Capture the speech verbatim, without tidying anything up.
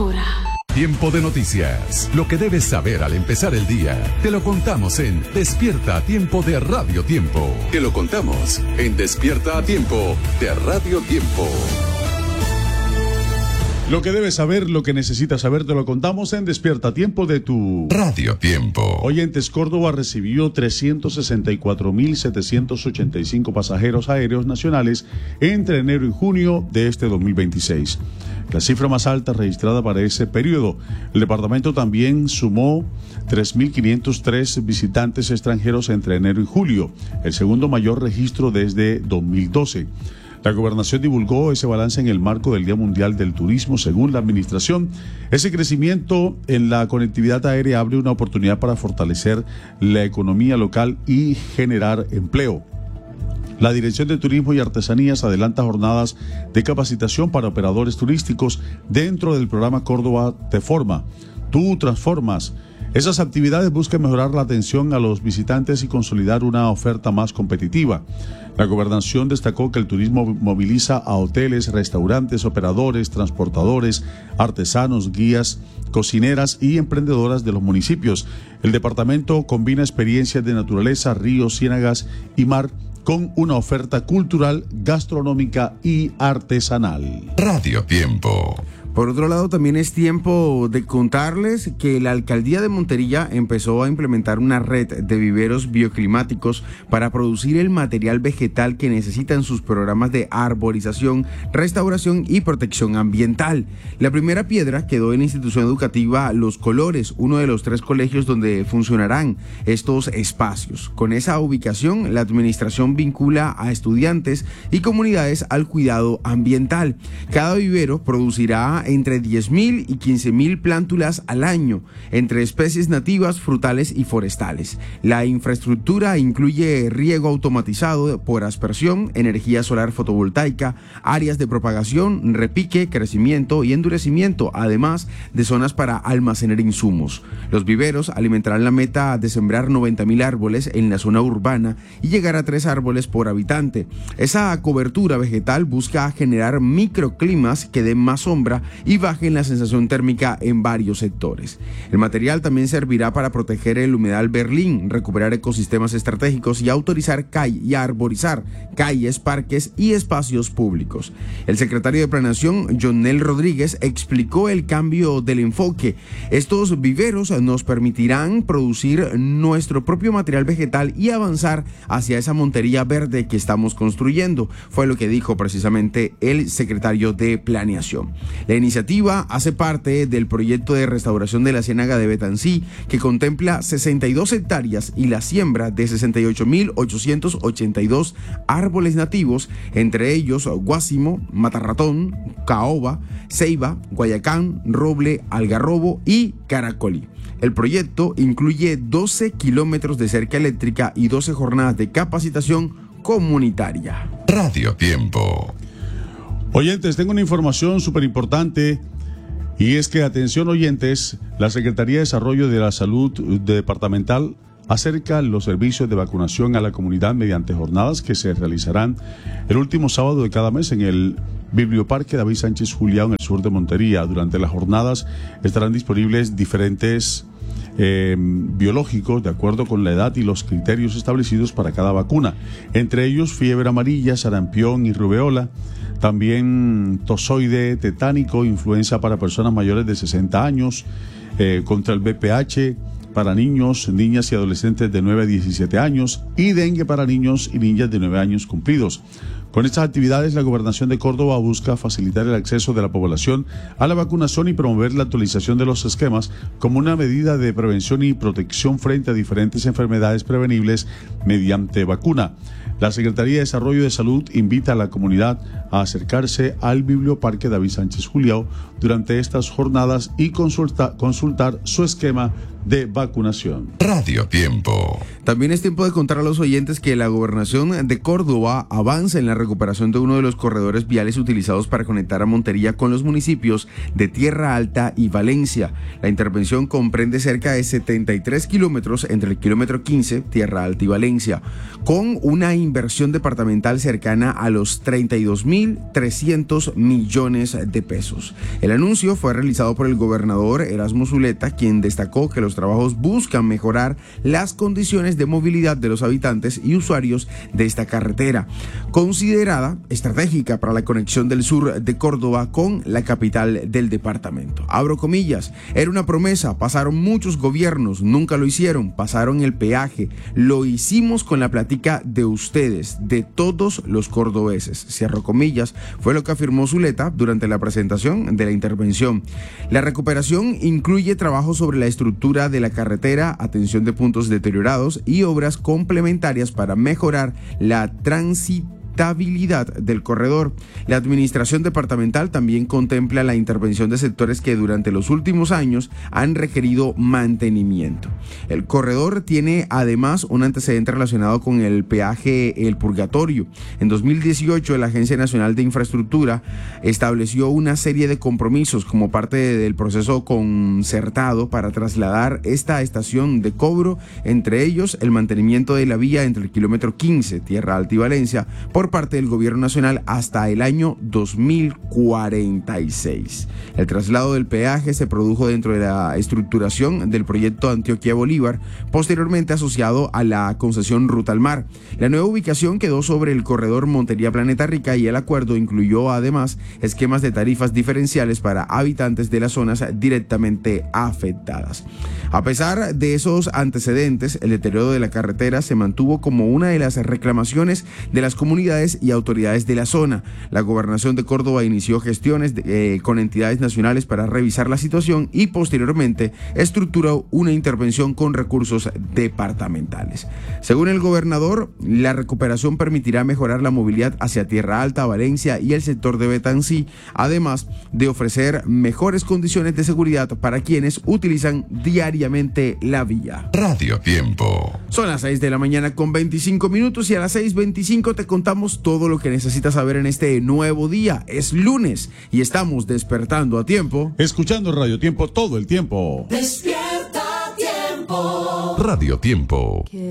hora. Tiempo de noticias. Lo que debes saber al empezar el día. Te lo contamos en Despierta a Tiempo de Radio Tiempo. Te lo contamos en Despierta a Tiempo de Radio Tiempo. Lo que debes saber, lo que necesitas saber, te lo contamos en Despierta a Tiempo de tu Radio Tiempo. Oyentes, Córdoba recibió trescientos sesenta y cuatro mil setecientos ochenta y cinco pasajeros aéreos nacionales entre enero y junio de este dos mil veintiséis. La cifra más alta registrada para ese periodo. El departamento también sumó tres mil quinientos tres visitantes extranjeros entre enero y julio, el segundo mayor registro desde dos mil doce. La gobernación divulgó ese balance en el marco del Día Mundial del Turismo. Según la administración, ese crecimiento en la conectividad aérea abre una oportunidad para fortalecer la economía local y generar empleo. La Dirección de Turismo y Artesanías adelanta jornadas de capacitación para operadores turísticos dentro del programa Córdoba Te Forma. Tú transformas. Esas actividades buscan mejorar la atención a los visitantes y consolidar una oferta más competitiva. La gobernación destacó que el turismo moviliza a hoteles, restaurantes, operadores, transportadores, artesanos, guías, cocineras y emprendedoras de los municipios. El departamento combina experiencias de naturaleza, ríos, ciénagas y mar con una oferta cultural, gastronómica y artesanal. Radio Tiempo. Por otro lado, también es tiempo de contarles que la Alcaldía de Montería empezó a implementar una red de viveros bioclimáticos para producir el material vegetal que necesitan sus programas de arborización, restauración y protección ambiental. La primera piedra quedó en la institución educativa Los Colores, uno de los tres colegios donde funcionarán estos espacios. Con esa ubicación, la administración vincula a estudiantes y comunidades al cuidado ambiental. Cada vivero producirá entre diez mil y quince mil plántulas al año, entre especies nativas, frutales y forestales. La infraestructura incluye riego automatizado por aspersión, energía solar fotovoltaica, áreas de propagación, repique, crecimiento y endurecimiento, además de zonas para almacenar insumos. Los viveros alimentarán la meta de sembrar noventa mil árboles en la zona urbana y llegar a tres árboles por habitante. Esa cobertura vegetal busca generar microclimas que den más sombra y bajen la sensación térmica en varios sectores. El material también servirá para proteger el humedal Berlín, recuperar ecosistemas estratégicos y autorizar calle y arborizar calles, parques y espacios públicos. El secretario de Planeación, Jonel Rodríguez, explicó el cambio del enfoque. Estos viveros nos permitirán producir nuestro propio material vegetal y avanzar hacia esa Montería verde que estamos construyendo, fue lo que dijo precisamente el secretario de Planeación. La iniciativa hace parte del proyecto de restauración de la Ciénaga de Betancí, que contempla sesenta y dos hectáreas y la siembra de sesenta y ocho mil ochocientos ochenta y dos árboles nativos, entre ellos guásimo, matarratón, caoba, ceiba, guayacán, roble, algarrobo y caracolí. El proyecto incluye doce kilómetros de cerca eléctrica y doce jornadas de capacitación comunitaria. Radio Tiempo. Oyentes, tengo una información súper importante y es que, atención oyentes, la Secretaría de Desarrollo de la Salud Departamental acerca los servicios de vacunación a la comunidad mediante jornadas que se realizarán el último sábado de cada mes en el Biblioparque David Sánchez Julião en el sur de Montería. Durante las jornadas estarán disponibles diferentes Eh, biológicos de acuerdo con la edad y los criterios establecidos para cada vacuna, entre ellos fiebre amarilla, sarampión y rubeola, también tozoide, tetánico, influenza para personas mayores de sesenta años, eh, contra el V P H para niños, niñas y adolescentes de nueve a diecisiete años y dengue para niños y niñas de nueve años cumplidos. Con estas actividades, la Gobernación de Córdoba busca facilitar el acceso de la población a la vacunación y promover la actualización de los esquemas como una medida de prevención y protección frente a diferentes enfermedades prevenibles mediante vacuna. La Secretaría de Desarrollo de Salud invita a la comunidad a acercarse al Biblioparque David Sánchez Julião durante estas jornadas y consulta, consultar su esquema de vacunación. Radio Tiempo. También es tiempo de contar a los oyentes que la gobernación de Córdoba avanza en la recuperación de uno de los corredores viales utilizados para conectar a Montería con los municipios de Tierra Alta y Valencia. La intervención comprende cerca de setenta y tres kilómetros entre el kilómetro quince, Tierra Alta y Valencia, con una inversión departamental cercana a los treinta y dos mil trescientos millones de pesos. El anuncio fue realizado por el gobernador Erasmo Zuleta, quien destacó que los trabajos buscan mejorar las condiciones de movilidad de los habitantes y usuarios de esta carretera, considerada estratégica para la conexión del sur de Córdoba con la capital del departamento. Abro comillas, era una promesa, pasaron muchos gobiernos, nunca lo hicieron, pasaron el peaje, lo hicimos con la plática de ustedes, de todos los cordobeses. Cierro comillas, fue lo que afirmó Zuleta durante la presentación de la intervención. La recuperación incluye trabajo sobre la estructura de la carretera, atención de puntos deteriorados y obras complementarias para mejorar la transitabilidad del corredor. La administración departamental también contempla la intervención de sectores que durante los últimos años han requerido mantenimiento. El corredor tiene además un antecedente relacionado con el peaje El Purgatorio. En dos mil dieciocho, la Agencia Nacional de Infraestructura estableció una serie de compromisos como parte del proceso concertado para trasladar esta estación de cobro, entre ellos el mantenimiento de la vía entre el kilómetro quince, Tierra Alta y Valencia, por parte del gobierno nacional hasta el año dos mil cuarenta y seis. El traslado del peaje se produjo dentro de la estructuración del proyecto Antioquia Bolívar, posteriormente asociado a la concesión Ruta al Mar. La nueva ubicación quedó sobre el corredor Montería-Planeta Rica y el acuerdo incluyó además esquemas de tarifas diferenciales para habitantes de las zonas directamente afectadas. A pesar de esos antecedentes, el deterioro de la carretera se mantuvo como una de las reclamaciones de las comunidades y autoridades de la zona. La gobernación de Córdoba inició gestiones de, eh, con entidades nacionales para revisar la situación y posteriormente estructuró una intervención con recursos departamentales. Según el gobernador, la recuperación permitirá mejorar la movilidad hacia Tierra Alta, Valencia y el sector de Betancí, además de ofrecer mejores condiciones de seguridad para quienes utilizan diariamente la vía. Radio Tiempo. Son las seis de la mañana con veinticinco minutos y a las seis veinticinco te contamos todo lo que necesitas saber en este nuevo día. Es lunes y estamos despertando a tiempo. Escuchando Radio Tiempo todo el tiempo. Despierta a tiempo. Radio Tiempo.